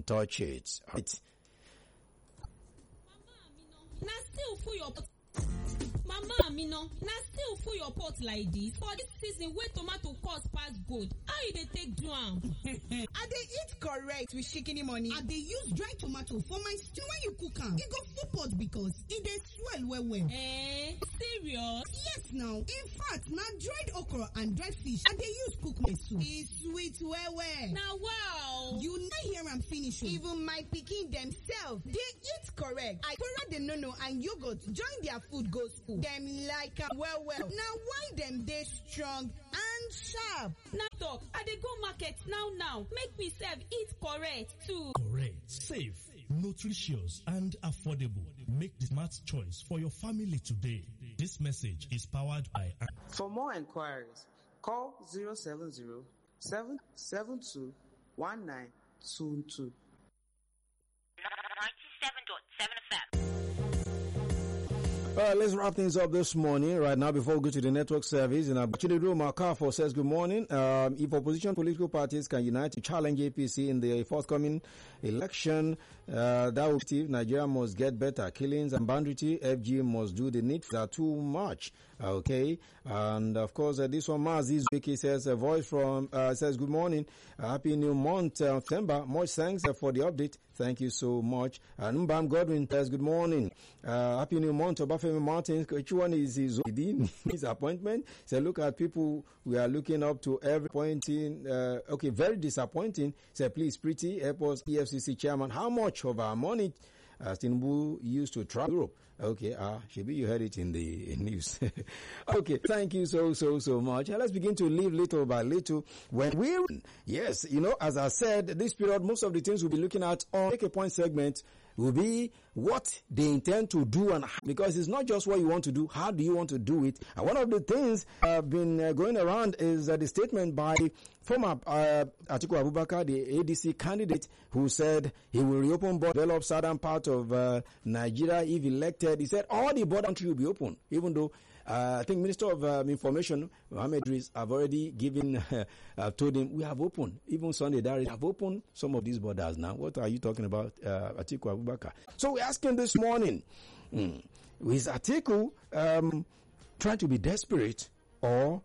don't touch it. Right. Na still full your pot. Mama Amina, na still full your pot like this. For this season wey tomato cost pass gold, how you dey take do am? I dey eat correct with shikini money. I dey use dry tomato for my stew. When you cook am, e go full pot because e dey swell well well. Serious? Yes now. In fact, na dried okra and dried fish I dey use cook my soup. E sweet well well. Na wow. You no hear am finish. Even my pikin themselves dey eat correct. I pour the nono and yogurt join their food go school. Dem like am well well. Na why dem dey strong and sharp. Na talk, I dey go market now. Make me sef eat correct too. Correct, safe, nutritious and affordable. Make the smart choice for your family today. This message is powered by... For more inquiries, call 070-772-1922. 97.7 FM. Let's wrap things up this morning. Right now, before we go to the network service, in our room, Makafo says, good morning. If opposition political parties can unite to challenge APC in the forthcoming election, that will be Nigeria must get better. Killings and banditry, FG must do the need. Are too much. Okay. And of course, this one, Maziz Wiki says, a voice from, says, good morning. Happy new month, September. Much thanks for the update. Thank you so much. And Mbam Godwin says, good morning. Happy new month, Obafemi Martins. Which one is his appointment? So look at people we are looking up to every pointing. Okay, very disappointing. Say, please, pretty, airports, EFCC chairman, how much of our money Tinubu used to travel Europe? Okay, Shebi, you heard it in the news. Okay, thank you so much. Let's begin to live little by little. Yes, as I said, this period, most of the things we'll be looking at on Make a Point segment will be what they intend to do, and because it's not just what you want to do, how do you want to do it? And one of the things been going around is the statement by former Atiku Abubakar, the ADC candidate, who said he will reopen border, develop southern part of Nigeria if elected. He said all the border country will be open, even though I think Minister of Information, Mohammed Idris, have already given, told him, we have opened. Even Sunday Dari have opened some of these borders now. What are you talking about, Atiku Abubakar? So we're asking this morning, is Atiku trying to be desperate, or